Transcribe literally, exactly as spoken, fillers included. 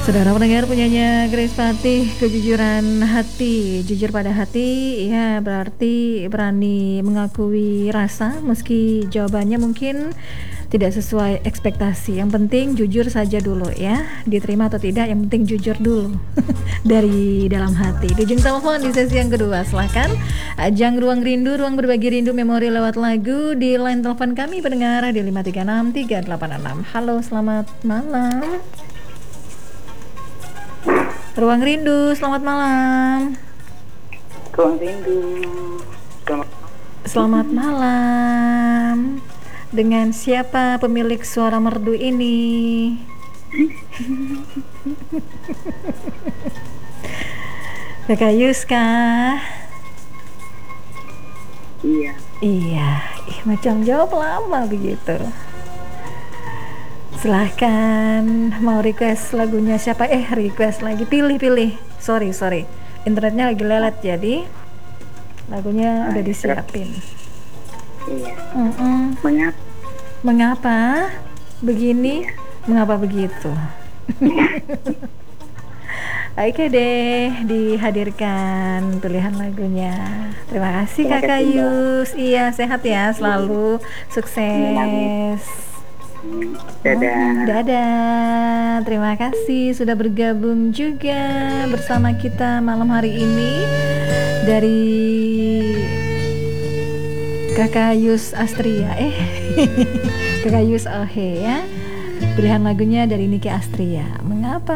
Saudara pendengar, punyanya Grace Patih, kejujuran hati. Jujur pada hati, ya berarti berani mengakui rasa meski jawabannya mungkin tidak sesuai ekspektasi. Yang penting jujur saja dulu ya. Diterima atau tidak, yang penting jujur dulu dari dalam hati. Di ujung telepon di sesi yang kedua, silahkan ajang ruang rindu, ruang berbagi rindu memori lewat lagu di line telepon kami pendengar di lima tiga enam tiga delapan enam. Halo, selamat malam. Ruang Rindu, selamat malam. Ruang Rindu, selamat, selamat malam. Dengan siapa pemilik suara merdu ini? Kakak Yuska. Iya. Iya, ih, macam jawab lama begitu. Silahkan, mau request lagunya siapa? Eh, request lagi, pilih-pilih. Sorry, sorry. Internetnya lagi lelet, jadi lagunya nah, udah disiapin. Iya. Mm-mm. Mengapa? Mengapa begini? Iya. Mengapa begitu? Oke deh, dihadirkan pilihan lagunya. Terima kasih Terima Kakak kasih, Yus. Mbak. Iya, sehat ya selalu. Sukses. Dadah. Dadah. Terima kasih sudah bergabung juga bersama kita malam hari ini dari Kakak Yus Astria. Eh, Kakak Yus Ohe ya. Pilihan lagunya dari Niki Astria. Mengapa